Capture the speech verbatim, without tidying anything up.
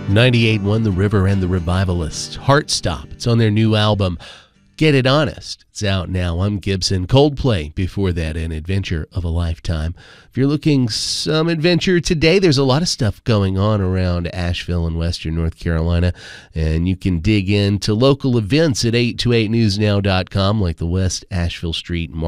ninety-eight point one The River and the Revivalists. Heartstop. It's on their new album, Get It Honest. It's out now. I'm Gibson. Coldplay before that, An Adventure of a Lifetime. If you're looking some adventure today, there's a lot of stuff going on around Asheville and western North Carolina, and you can dig into local events at eight two eight news now dot com, like the West Asheville Street